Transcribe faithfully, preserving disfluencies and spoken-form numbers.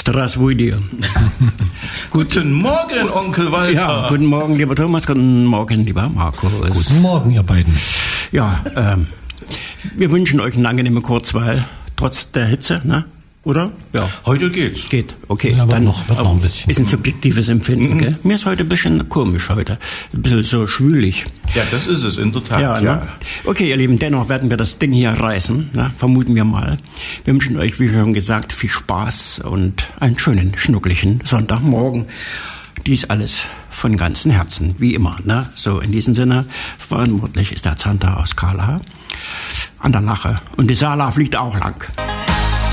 Здравствуй dir. Guten Morgen, Onkel Walter. Ja, guten Morgen, lieber Thomas, guten Morgen, lieber Markus. Guten Morgen, ihr beiden. Ja, ähm, wir wünschen euch eine angenehme Kurzweil, trotz der Hitze, ne? Oder? Ja. Heute geht's. Geht, okay. Ja, aber dann noch, wird noch ein bisschen. Ist ein subjektives Empfinden, Mhm. gell? Mir ist heute ein bisschen komisch heute. Ein bisschen so schwülig. Ja, das ist es, in der Tat. Ja, Ja, ne? Okay, ihr Lieben, dennoch werden wir das Ding hier reißen, ne? Vermuten wir mal. Wir wünschen euch, wie schon gesagt, viel Spaß und einen schönen, schnucklichen Sonntagmorgen. Dies alles von ganzem Herzen, wie immer, ne? So, in diesem Sinne, verantwortlich ist der Zander aus Kala an der Lache. Und die Sala fliegt auch lang.